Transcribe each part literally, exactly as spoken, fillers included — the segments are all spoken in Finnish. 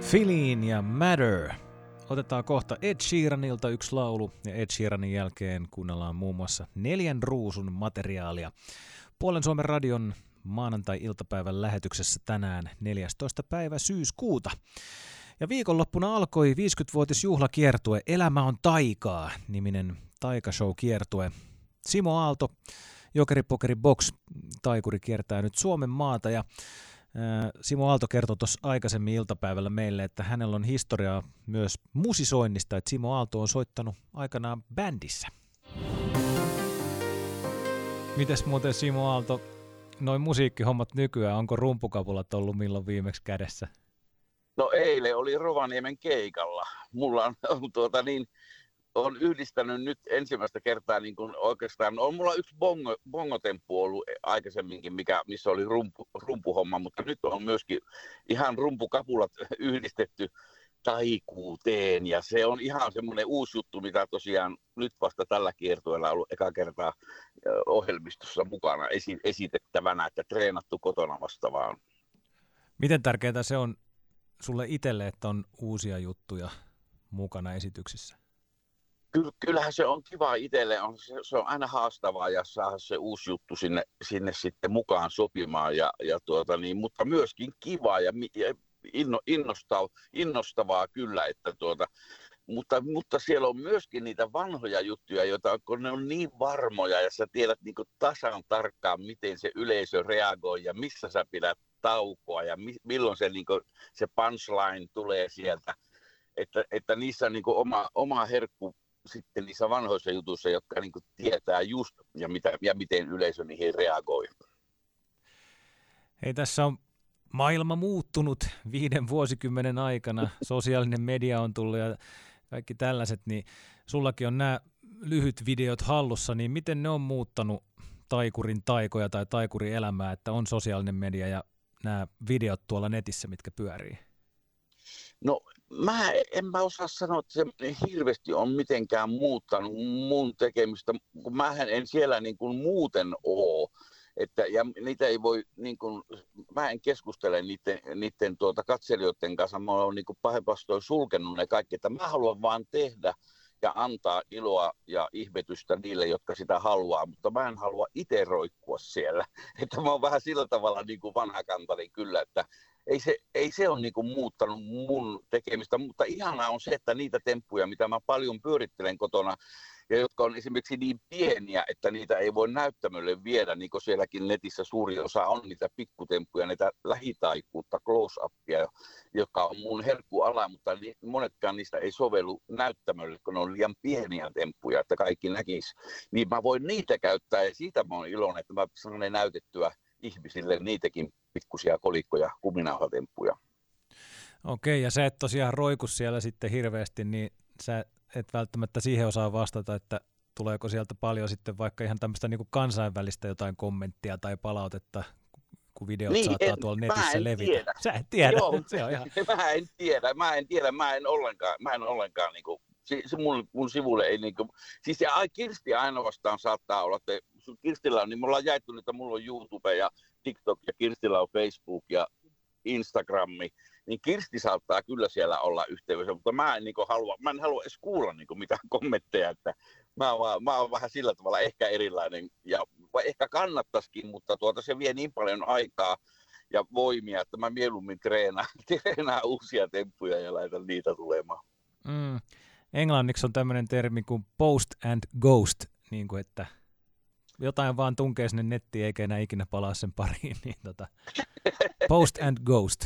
Feeling ja Matter. Otetaan kohta Ed Sheeranilta yksi laulu ja Ed Sheeranin jälkeen kuunnellaan muun muassa Neljän ruusun materiaalia. Puolen Suomen radion maanantai-iltapäivän lähetyksessä tänään neljästoista päivä syyskuuta. Ja viikonloppuna alkoi viisikymmenvuotisjuhlakiertue Elämä on taikaa -niminen taikashow-kiertue. Simo Aalto, Jokeri Pokeri Box taikuri kiertää nyt Suomen maata ja Simo Aalto kertoi tuossa aikaisemmin iltapäivällä meille, että hänellä on historiaa myös musisoinnista, että Simo Aalto on soittanut aikanaan bändissä. Mites muuten Simo Aalto, noin musiikkihommat nykyään, onko rumpukapulat ollut milloin viimeksi kädessä? No eilen oli Rovaniemen keikalla. Mulla on, on tuota niin... Olen yhdistänyt nyt ensimmäistä kertaa niin kuin oikeastaan, on mulla yksi bongo, bongotemppu ollut aikaisemminkin, mikä, missä oli rumpu, rumpuhomma, mutta nyt on myöskin ihan rumpukapulat yhdistetty taikuuteen, ja se on ihan semmoinen uusi juttu, mitä tosiaan nyt vasta tällä kiertueella on ollut eka kertaa ohjelmistossa mukana esi- esitettävänä, että treenattu kotona vasta vaan. Miten tärkeää se on sulle itselle, että on uusia juttuja mukana esityksissä? Kyllähän se on kiva itselle, on, se, se on aina haastavaa ja saada se uusi juttu sinne, sinne sitten mukaan sopimaan, ja, ja tuota niin, mutta myöskin kiva ja, ja inno, innostav, innostavaa kyllä, että tuota, mutta, mutta siellä on myöskin niitä vanhoja juttuja, joita kun ne on niin varmoja ja sä tiedät niin kuin tasan tarkkaan, miten se yleisö reagoi ja missä sä pidät taukoa ja mi, milloin se, niin kuin, se punchline tulee sieltä, että, että niissä on niin kuin oma, oma herkku sitten niissä vanhoissa jutuissa, jotka niin kuin tietää just ja, mitä, ja miten yleisö niihin reagoi. Hei, tässä on maailma muuttunut viiden vuosikymmenen aikana. Sosiaalinen media on tullut ja kaikki tällaiset, niin sullakin on nämä lyhyt videot hallussa, niin miten ne on muuttanut taikurin taikoja tai taikurin elämää, että on sosiaalinen media ja nämä videot tuolla netissä, mitkä pyörii? No mä en mä osaa sanoa, että se hirveästi on mitenkään muuttanut mun tekemistä, kun mähän en siellä niin kuin muuten oo. Että, ja niitä ei voi, niin kuin, mä en keskustele niiden, niiden tuota katselijoiden kanssa, mä oon niin kuin päinvastoin sulkenut ne kaikki, että mä haluan vaan tehdä ja antaa iloa ja ihmetystä niille, jotka sitä haluaa, mutta mä en halua itse roikkua siellä. Että mä oon vähän sillä tavalla niin kuin vanhakantainen kyllä, että Ei se, ei se ole niinku muuttanut mun tekemistä, mutta ihanaa on se, että niitä temppuja, mitä mä paljon pyörittelen kotona, ja jotka on esimerkiksi niin pieniä, että niitä ei voi näyttämölle viedä, niin kuin sielläkin netissä suuri osa on niitä pikkutemppuja, niitä lähitaikuutta, close-upia, jotka on mun herkkuala, mutta monetkaan niistä ei sovellu näyttämölle, kun ne on liian pieniä temppuja, että kaikki näkisi. Niin mä voin niitä käyttää, ja siitä mä oon iloinen, että mä saan ne näytettyä ihmisille niitäkin pikkusia kolikkoja, kuminauhatemppuja. Okei, ja sä et tosiaan roiku siellä sitten hirveästi, niin sä et välttämättä siihen osaa vastata, että tuleeko sieltä paljon sitten vaikka ihan tämmöistä niin kuin kansainvälistä jotain kommenttia tai palautetta, kun videot niin, saattaa en, tuolla netissä levitä. Tiedä. Sä et tiedä. Joo, se on ihan... mä en tiedä, mä en tiedä, mä en ollenkaan, mä en ollenkaan niin kuin, se mun, mun sivulle ei niin kuin, siis se Kirsti ainoastaan saattaa olla, että Kirstillä on, niin mulla on jaettu nyt, että mulla on YouTube ja TikTok ja Kirstillä on Facebook ja Instagrammi, niin Kirsti saattaa kyllä siellä olla yhteydessä, mutta mä en, niin kuin, halua, mä en halua edes kuulla niin kuin, mitään kommentteja, että mä oon, mä oon vähän sillä tavalla ehkä erilainen ja ehkä kannattaisikin, mutta tuota, se vie niin paljon aikaa ja voimia, että mä mieluummin treenaan, treenaan uusia temppuja ja laitan niitä tulemaan. Mm. Englanniksi on tämmöinen termi kuin post and ghost, niin kuin että jotain vaan tunkee sinne nettiin eikä enää ikinä palaa sen pariin, niin tota, post and ghost.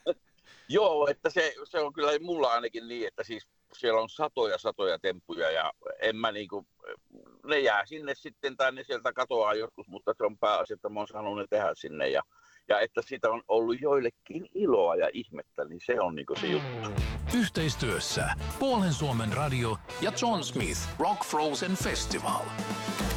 Joo, että se, se on kyllä mulla ainakin niin, että siis siellä on satoja satoja temppuja ja en mä niinku, ne jää sinne sitten tai ne sieltä katoaa joskus, mutta se on pääasia, että mä oon saanut ne tehdä sinne ja, ja että siitä on ollut joillekin iloa ja ihmettä, niin se on niinku se juttu. Yhteistyössä Puolen Suomen radio ja John Smith Rock Frozen Festival.